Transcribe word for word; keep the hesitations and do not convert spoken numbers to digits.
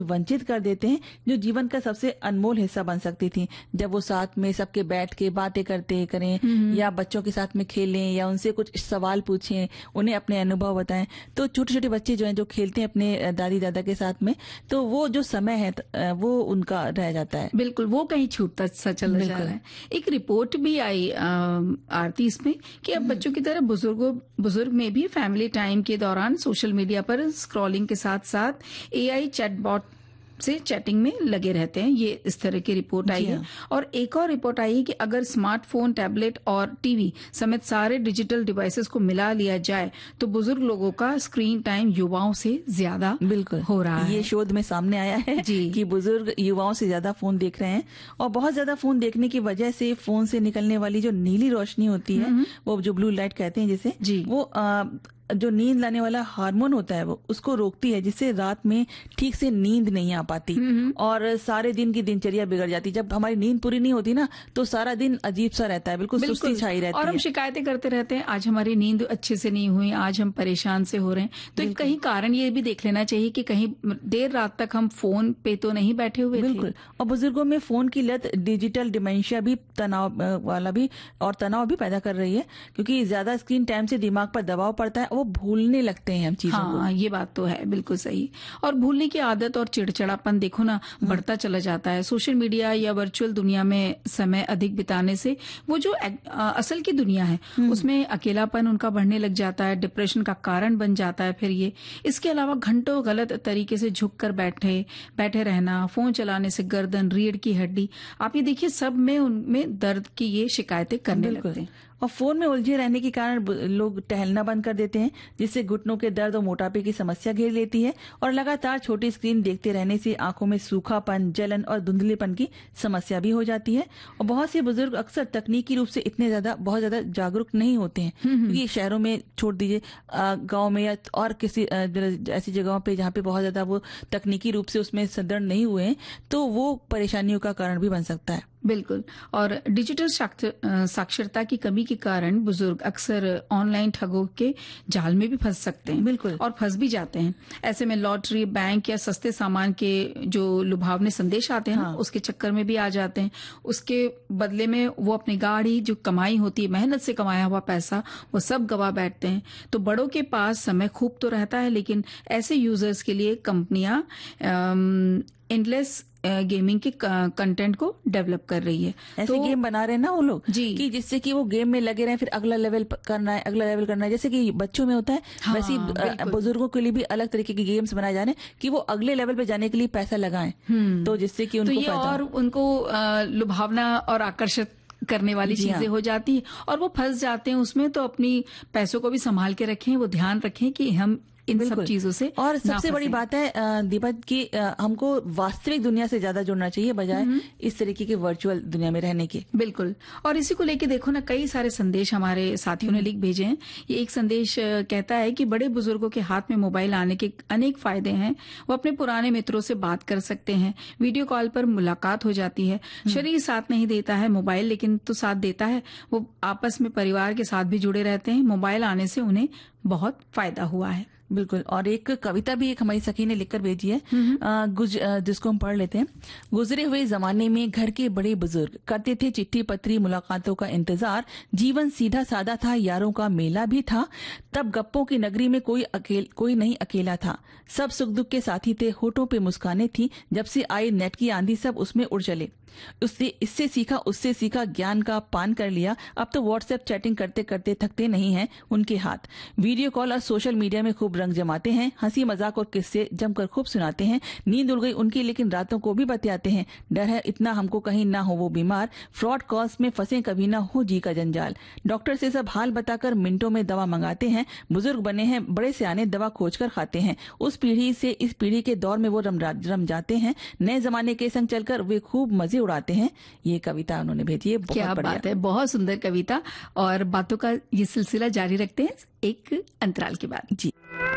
वंचित कर देते हैं, जो जीवन का सबसे अनमोल हिस्सा बन सकती थी। जब वो साथ में सबके बैठ के बातें करते करें या बच्चों के साथ में खेलें या उनसे कुछ सवाल पूछें, उन्हें अपने अनुभव बताएं, तो छोटे छोटे बच्चे जो हैं जो खेलते हैं अपने दादी दादा के साथ में, तो वो जो समय है वो उनका रह जाता है। बिल्कुल, वो कहीं छूटता सा चला जा रहा है। एक रिपोर्ट भी आई आ, आरती इसमें कि अब बच्चों की तरह बुजुर्गों बुजुर्ग में भी फैमिली टाइम के दौरान सोशल मीडिया पर स्क्रॉलिंग के साथ साथ एआई चैटबॉट से चैटिंग में लगे रहते हैं। ये इस तरह की रिपोर्ट आई है। और एक और रिपोर्ट आई है कि अगर स्मार्टफोन, टैबलेट और टीवी समेत सारे डिजिटल डिवाइसेस को मिला लिया जाए तो बुजुर्ग लोगों का स्क्रीन टाइम युवाओं से ज्यादा बिल्कुल हो रहा है। ये शोध में सामने आया है कि बुजुर्ग युवाओं से ज्यादा फोन देख रहे हैं, और बहुत ज्यादा फोन देखने की वजह से फोन से निकलने वाली जो नीली रोशनी होती है, वो जो ब्लू लाइट कहते हैं जिसे, वो आ, जो नींद लाने वाला हार्मोन होता है वो उसको रोकती है, जिससे रात में ठीक से नींद नहीं आ पाती और सारे दिन की दिनचर्या बिगड़ जाती। जब हमारी नींद पूरी नहीं होती ना, तो सारा दिन अजीब सा रहता है, बिल्कुल सुस्ती छाई रहती है और हम शिकायतें करते रहते हैं, आज हमारी नींद अच्छे से नहीं हुई, आज हम परेशान से हो रहे हैं। तो कहीं कारण ये भी देख लेना चाहिए कि कहीं देर रात तक हम फोन पे तो नहीं बैठे हुए। बिल्कुल। और बुजुर्गों में फोन की लत डिजिटल डिमेंशिया भी, तनाव वाला भी और तनाव भी पैदा कर रही है, क्योंकि ज्यादा स्क्रीन टाइम से दिमाग पर दबाव पड़ता है, वो भूलने लगते हैं हम चीजों हाँ, को। हाँ, ये बात तो है, बिल्कुल सही। और भूलने की आदत और चिड़चिड़ापन देखो ना बढ़ता चला जाता है। सोशल मीडिया या वर्चुअल दुनिया में समय अधिक बिताने से वो जो आ, असल की दुनिया है उसमें अकेलापन उनका बढ़ने लग जाता है, डिप्रेशन का कारण बन जाता है फिर ये। इसके अलावा घंटों गलत तरीके से झुक कर बैठे बैठे रहना, फोन चलाने से गर्दन, रीढ़ की हड्डी, आप ये देखिए सब में उनमें दर्द की ये शिकायतें करने लगते हैं। और फोन में उलझे रहने के कारण लोग टहलना बंद कर देते हैं, जिससे घुटनों के दर्द और मोटापे की समस्या घेर लेती है। और लगातार छोटी स्क्रीन देखते रहने से आंखों में सूखापन, जलन और धुंधलेपन की समस्या भी हो जाती है। और बहुत से बुजुर्ग अक्सर तकनीकी रूप से इतने ज्यादा बहुत ज्यादा जागरूक नहीं होते हैं, क्योंकि शहरों में छोड़ दीजिए, गाँव में या और किसी ऐसी जगहों पे जहाँ पे बहुत ज्यादा वो तकनीकी रूप से उसमें सुदृढ़ नहीं हुए हैं, तो वो परेशानियों का कारण भी बन सकता है। बिल्कुल। और डिजिटल साक्षरता की कमी के कारण बुजुर्ग अक्सर ऑनलाइन ठगों के जाल में भी फंस सकते हैं। बिल्कुल। और फंस भी जाते हैं। ऐसे में लॉटरी, बैंक या सस्ते सामान के जो लुभावने संदेश आते हैं, हाँ। उसके चक्कर में भी आ जाते हैं। उसके बदले में वो अपनी गाड़ी, जो कमाई होती है, मेहनत से कमाया हुआ पैसा, वो सब गवा बैठते हैं। तो बड़ों के पास समय खूब तो रहता है, लेकिन ऐसे यूजर्स के लिए कंपनियां एंडलेस गेमिंग के कंटेंट को डेवलप कर रही है। ऐसे तो, गेम बना रहे हैं ना वो लोग जी, कि जिससे कि वो गेम में लगे रहे, फिर अगला लेवल करना है, अगला लेवल करना है। जैसे कि बच्चों में होता है, हाँ, वैसे ही बुजुर्गों के लिए भी अलग तरीके के गेम्स बनाए जा रहे हैं कि वो अगले लेवल पे जाने के लिए पैसा लगाएं, तो जिससे कि उनको तो ये और उनको लुभावना और आकर्षित करने वाली चीजें हाँ। हो जाती है और वो फंस जाते हैं उसमें। तो अपनी पैसों को भी संभाल के रखें, वो ध्यान रखें कि हम इन सब चीजों से। और सबसे बड़ी बात है दीपक की, हमको वास्तविक दुनिया से ज्यादा जुड़ना चाहिए बजाय इस तरीके की वर्चुअल दुनिया में रहने की। बिल्कुल। और इसी को लेके देखो ना, कई सारे संदेश हमारे साथियों ने लिख भेजे हैं। ये एक संदेश कहता है कि बड़े बुजुर्गों के हाथ में मोबाइल आने के अनेक फायदे हैं। वो अपने पुराने मित्रों से बात कर सकते हैं, वीडियो कॉल पर मुलाकात हो जाती है। शरीर साथ नहीं देता है मोबाइल, लेकिन तो साथ देता है। वो आपस में परिवार के साथ भी जुड़े रहते हैं। मोबाइल आने से उन्हें बहुत फायदा हुआ है। बिल्कुल। और एक कविता भी एक हमारी सखी ने लिखकर भेजी है, आ, गुज, आ, जिसको हम पढ़ लेते हैं। गुजरे हुए जमाने में घर के बड़े बुजुर्ग करते थे चिट्ठी पत्री मुलाकातों का इंतजार। जीवन सीधा सादा था, यारों का मेला भी था। तब गप्पों की नगरी में कोई अकेल कोई नहीं अकेला था। सब सुख दुख के साथी थे, होठों पे मुस्काने थी। जब से आई नेट की आंधी सब उसमें उड़ चले। उससे इससे सीखा उससे सीखा, ज्ञान का पान कर लिया। अब तो व्हाट्सएप चैटिंग करते करते थकते नहीं हैं उनके हाथ। वीडियो कॉल और सोशल मीडिया में खूब रंग जमाते हैं। हंसी मजाक और किस्से जमकर खूब सुनाते हैं। नींद उड़ गई उनकी, लेकिन रातों को भी बतियाते हैं। डर है इतना हमको कहीं ना हो वो बीमार। फ्रॉड कॉल्स में फंसे कभी ना हो जी का जंजाल। डॉक्टर से सब हाल बताकर मिनटों में दवा मंगाते हैं। बुजुर्ग बने हैं बड़े सियाने, दवा खोज कर खाते हैं। उस पीढ़ी से इस पीढ़ी के दौर में वो रम, रम जाते हैं। नए जमाने के संग चलकर वे खूब मजे उड़ाते हैं। ये कविता उन्होंने भेजी है। बहुत क्या बात है, बहुत सुंदर कविता। और बातों का ये सिलसिला जारी रखते हैं एक अंतराल के बाद। जी।